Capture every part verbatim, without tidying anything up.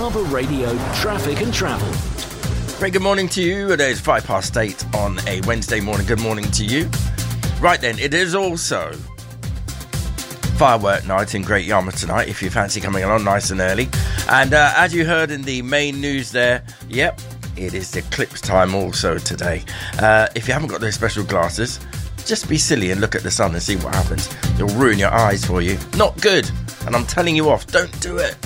Harbour Radio Traffic and Travel. Very good morning to you. It is five past eight on a Wednesday morning. Good morning to you. Right then, it is also firework night in Great Yarmouth tonight, if you fancy coming along nice and early. And uh, as you heard in the main news there, yep, it is the eclipse time also today. Uh, if you haven't got those special glasses, just be silly and look at the sun and see what happens. It'll ruin your eyes for you. Not good. And I'm telling you off, don't do it.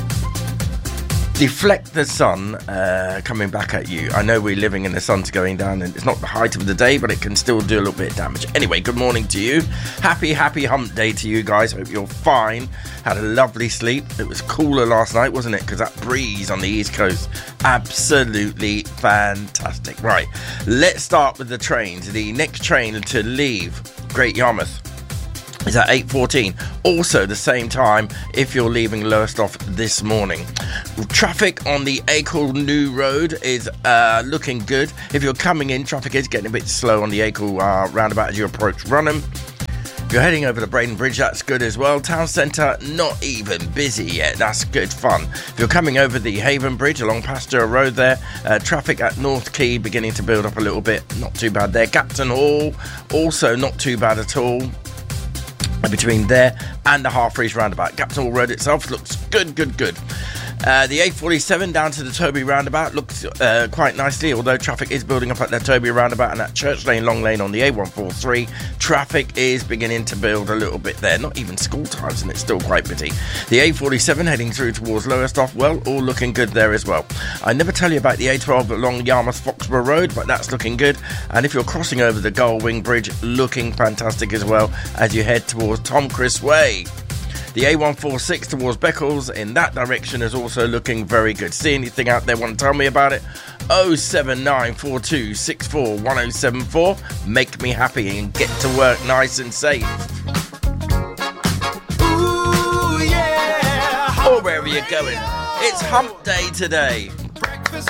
Deflect the sun uh, coming back at you. I know we're living in the sun's going down and it's not the height of the day, but it can still do a little bit of damage. Anyway, good morning to you. Happy, happy hump day to you guys. Hope you're fine. Had a lovely sleep. It was cooler last night, wasn't it? Because that breeze on the East Coast, absolutely fantastic. Right, let's start with the trains. The next train to leave Great Yarmouth is at eight fourteen. Also the same time if you're leaving Lowestoft this morning. Traffic on the Acle New Road is uh, looking good. If you're coming in, traffic is getting a bit slow on the Acle uh, roundabout as you approach Runham. If you're heading over the Braden Bridge, that's good as well. Town Centre, not even busy yet. That's good fun. If you're coming over the Haven Bridge along Pasteur Road there, uh, traffic at North Quay beginning to build up a little bit. Not too bad there. Captain Hall, also not too bad at all. Between there and the Half-Freeze roundabout. Captain Hall Road itself looks good, good, good. Uh, the A forty-seven down to the Toby roundabout looks uh, quite nicely, although traffic is building up at that Toby roundabout and that Church Lane, Long Lane on the A one forty-three. Traffic is beginning to build a little bit there. Not even school times and it's still quite busy. The A forty-seven heading through towards Lowestoft, well, all looking good there as well. I never tell you about the A twelve along Yarmouth Foxborough Road, but that's looking good. And if you're crossing over the Gullwing Bridge, looking fantastic as well as you head towards Tom Chris Way. The A one forty-six towards Beccles in that direction is also looking very good. See anything out there, want to tell me about it? oh seven nine four two six four one oh seven four. Make me happy and get to work nice and safe. Ooh, yeah. Or wherever you're going. It's hump day today.